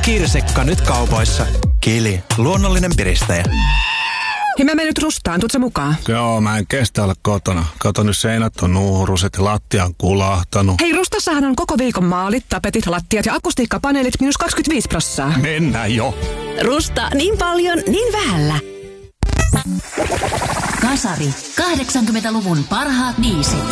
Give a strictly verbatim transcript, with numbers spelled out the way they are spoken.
Kirsikka nyt kaupoissa. Kili, luonnollinen piristäjä. Hei, mä menen nyt Rustaan, tuut sä mukaan? Joo, mä en kestä olla kotona. Kato, nyt seinät on nuuruset ja lattia on kulahtanut. Hei, Rustassahan on koko viikon maalit, tapetit, lattiat ja akustiikkapaneelit miinus kaksikymmentäviisi prossaa. Mennään jo. Rusta, niin paljon, niin vähällä. Kasari, kahdeksankymmentäluvun parhaat biisit.